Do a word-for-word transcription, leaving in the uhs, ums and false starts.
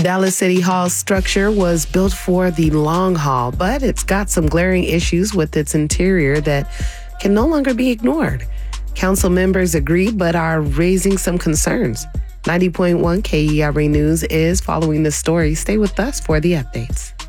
Dallas City Hall's structure was built for the long haul, but it's got some glaring issues with its interior that can no longer be ignored. Council members agree, but are raising some concerns. ninety point one K E R A News is following this story. Stay with us for the updates.